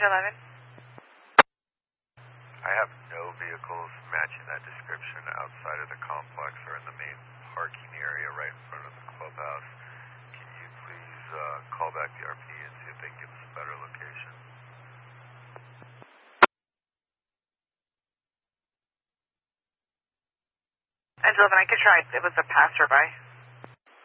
Roger, 11. I have no vehicles matching that description outside of the complex or in the main parking area right in front of the clubhouse. Can you please call back the RP and see if they can give us a better location? And 11, I could try. It was a passerby.